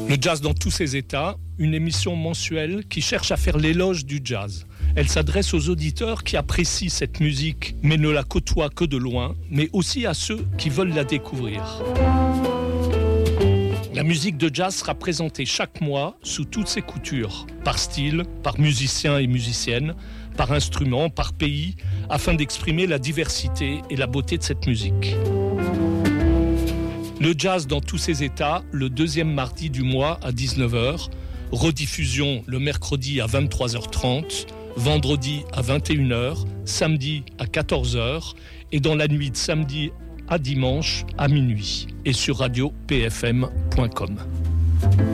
Le jazz dans tous ses états, une émission mensuelle qui cherche à faire l'éloge du jazz. Elle s'adresse aux auditeurs qui apprécient cette musique mais ne la côtoient que de loin, mais aussi à ceux qui veulent la découvrir. La musique de jazz sera présentée chaque mois sous toutes ses coutures, par style, par musiciens et musiciennes, par instrument, par pays, afin d'exprimer la diversité et la beauté de cette musique. Le jazz dans tous ses états, le deuxième mardi du mois à 19h, rediffusion le mercredi à 23h30, vendredi à 21h, samedi à 14h et dans la nuit de samedi à dimanche à minuit et sur radio-pfm.com.